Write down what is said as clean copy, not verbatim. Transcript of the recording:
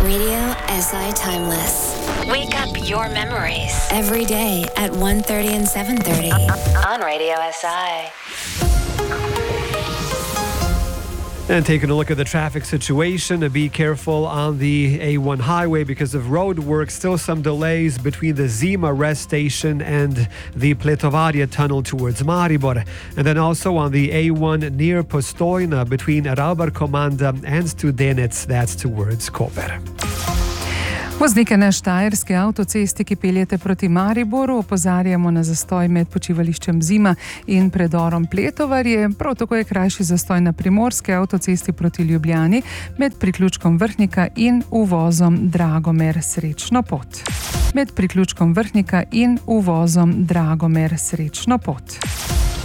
Radio SI Timeless. Wake up your memories. Every day at 1:30 and 7:30 on Radio SI. And taking a look at the traffic situation, be careful on the A1 highway because of road work. Still some delays between the Zima rest station and the Pletovaria tunnel towards Maribor. And then also on the A1 near Postojna between Ralbar Komanda and Studenec, that's towards Koper. Voznike na štajerski avtocesti, ki peljete proti Mariboru, opozarjamo na zastoj med počivališčem Zima in predorom Pletovarje. Prav tako je krajši zastoj na primorski avtocesti proti Ljubljani med priključkom Vrhnika in uvozom Dragomer. Srečno pot. Med priključkom Vrhnika in uvozom Dragomer. Srečno pot.